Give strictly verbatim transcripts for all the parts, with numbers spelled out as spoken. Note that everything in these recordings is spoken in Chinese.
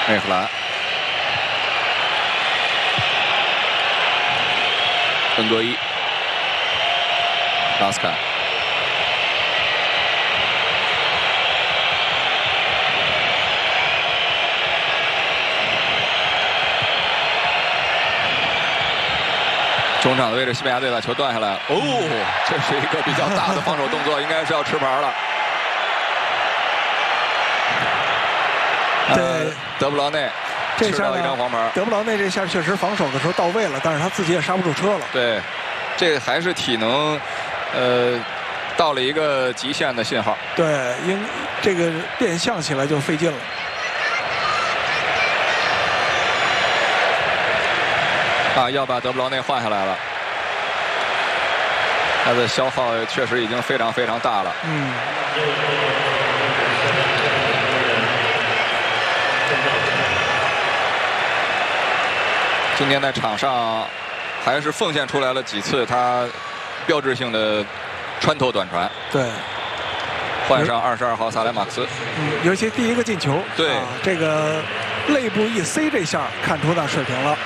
内弗兰，恩格伊，拉斯坎。 中场的位置，西班牙队把球断下来了。哦，这是一个比较大的防守动作，应该是要吃牌了。 对， 呃、德布劳内这下吃到一张黄牌。 德布劳内这下确实防守的时候到位了，但是他自己也刹不住车了。 对，这还是体能，呃，到了一个极限的信号。 对，应这个变向起来就费劲了。 啊，要把德布劳内换下来了，他的消耗确实已经非常非常大了。 嗯。 今天在场上还是奉献出来了几次他标志性的穿透短传。 对。 换上二十二号萨莱马克斯。 嗯，尤其第一个进球， 对、 啊，这个肋部一塞，这下看出那水平了。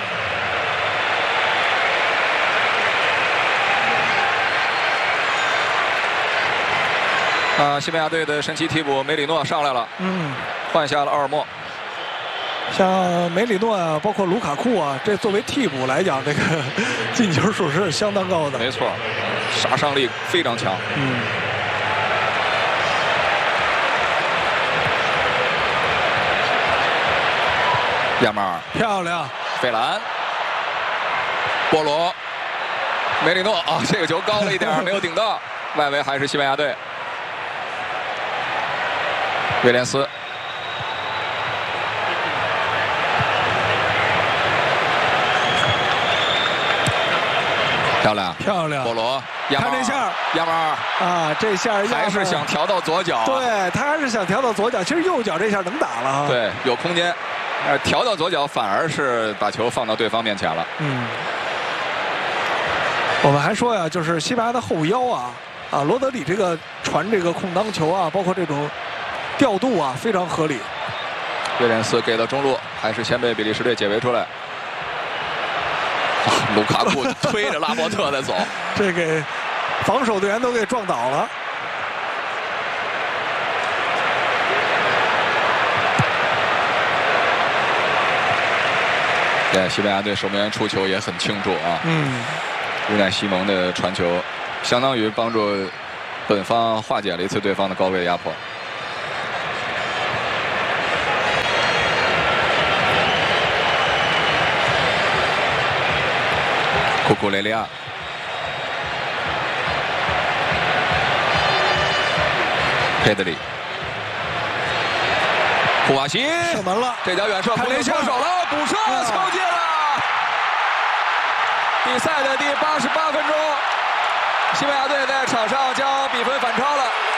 啊，西班牙队的神奇替补梅里诺上来了， 嗯， 换下了奥尔莫。 像梅里诺啊，包括卢卡库啊，这作为替补来讲，这个进球数是相当高的。 没错，杀伤力非常强。 嗯。 亚马尔漂亮， 费兰，波罗，梅里诺啊，这个球高了一点，没有顶到。 外围还是西班牙队，威廉斯，漂亮， 漂亮， 波罗，看这下， 亚马尔啊，这下还是想调到左脚、啊， 对他还是想调到左脚，其实右脚这下能打了啊， 对，有空间，呃，调到左脚反而是把球放到对方面前了， 嗯，我们还说呀，就是西班牙的后腰啊。 啊，罗德里这个传这个空当球啊，包括这种调度啊，非常合理。 威廉斯给到中路，还是先被比利时队解围出来。啊、卢卡库推着拉波特在走， 这给防守队员都给撞倒了。 对，西班牙队守门员出球也很清楚啊。 嗯， 乌奈西蒙的传球。 相当于帮助本方化解了一次对方的高位压迫。库库雷利亚，佩德里，库瓦西射门了， 这脚远射， 看这出手了，补射敲进了。比赛的第八十八分钟。 西班牙队在场上将比分反超了。